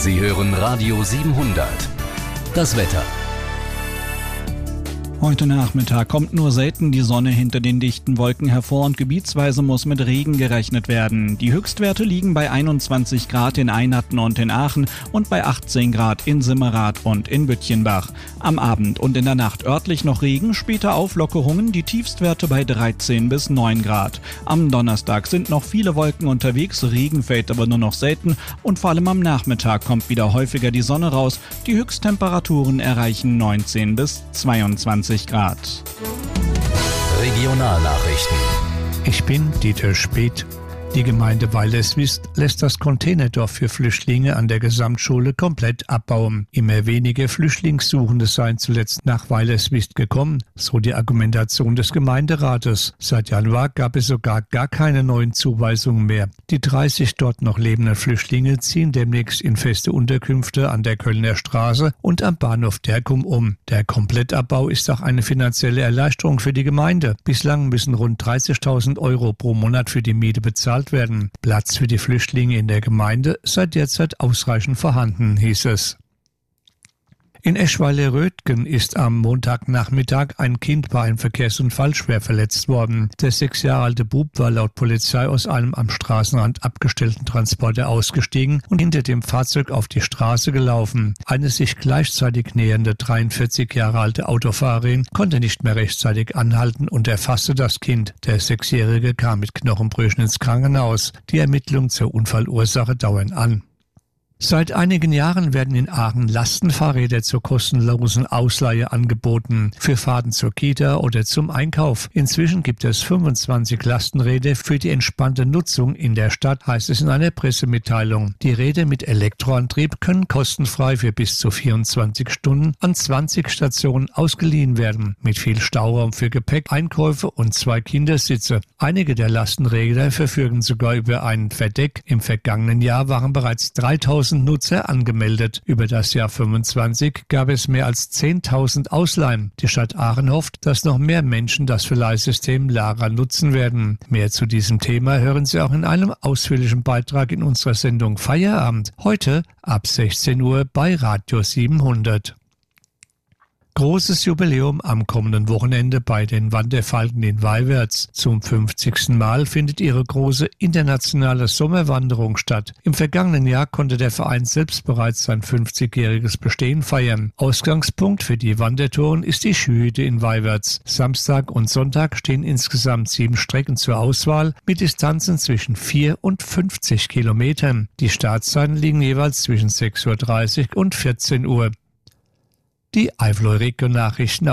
Sie hören Radio 700. Das Wetter. Heute Nachmittag kommt nur selten die Sonne hinter den dichten Wolken hervor und gebietsweise muss mit Regen gerechnet werden. Die Höchstwerte liegen bei 21 Grad in Einhatten und in Aachen und bei 18 Grad in Simmerath und in Bütchenbach. Am Abend und in der Nacht örtlich noch Regen, später Auflockerungen, die Tiefstwerte bei 13 bis 9 Grad. Am Donnerstag sind noch viele Wolken unterwegs, Regen fällt aber nur noch selten und vor allem am Nachmittag kommt wieder häufiger die Sonne raus. Die Höchsttemperaturen erreichen 19 bis 22 Grad. Regionalnachrichten. Ich bin Dieter Speth. Die Gemeinde Weilerswist lässt das Containerdorf für Flüchtlinge an der Gesamtschule komplett abbauen. Immer weniger Flüchtlingssuchende seien zuletzt nach Weilerswist gekommen, so die Argumentation des Gemeinderates. Seit Januar gab es sogar gar keine neuen Zuweisungen mehr. Die 30 dort noch lebenden Flüchtlinge ziehen demnächst in feste Unterkünfte an der Kölner Straße und am Bahnhof Derkum um. Der Komplettabbau ist auch eine finanzielle Erleichterung für die Gemeinde. Bislang müssen rund 30.000 € pro Monat für die Miete bezahlt werden. Platz für die Flüchtlinge in der Gemeinde sei derzeit ausreichend vorhanden, hieß es. In Eschweiler-Rötgen ist am Montagnachmittag ein Kind bei einem Verkehrsunfall schwer verletzt worden. Der 6 Jahre alte Bub war laut Polizei aus einem am Straßenrand abgestellten Transporter ausgestiegen und hinter dem Fahrzeug auf die Straße gelaufen. Eine sich gleichzeitig nähernde 43 Jahre alte Autofahrerin konnte nicht mehr rechtzeitig anhalten und erfasste das Kind. Der 6-Jährige kam mit Knochenbrüchen ins Krankenhaus. Die Ermittlungen zur Unfallursache dauern an. Seit einigen Jahren werden in Aachen Lastenfahrräder zur kostenlosen Ausleihe angeboten, für Fahrten zur Kita oder zum Einkauf. Inzwischen gibt es 25 Lastenräder für die entspannte Nutzung in der Stadt, heißt es in einer Pressemitteilung. Die Räder mit Elektroantrieb können kostenfrei für bis zu 24 Stunden an 20 Stationen ausgeliehen werden, mit viel Stauraum für Gepäck, Einkäufe und 2 Kindersitze. Einige der Lastenräder verfügen sogar über ein Verdeck. Im vergangenen Jahr waren bereits 3.000 Nutzer angemeldet. Über das Jahr 25 gab es mehr als 10.000 Ausleihen. Die Stadt Aachen hofft, dass noch mehr Menschen das Verleihsystem Lara nutzen werden. Mehr zu diesem Thema hören Sie auch in einem ausführlichen Beitrag in unserer Sendung Feierabend. Heute ab 16 Uhr bei Radio 700. Großes Jubiläum am kommenden Wochenende bei den Wanderfalken in Weiwärts. Zum 50. Mal findet ihre große internationale Sommerwanderung statt. Im vergangenen Jahr konnte der Verein selbst bereits sein 50-jähriges Bestehen feiern. Ausgangspunkt für die Wandertouren ist die Skihütte in Weiwärts. Samstag und Sonntag stehen insgesamt 7 Strecken zur Auswahl mit Distanzen zwischen 4 und 50 Kilometern. Die Startzeiten liegen jeweils zwischen 6.30 Uhr und 14 Uhr. Die Eifel-Region-Nachrichten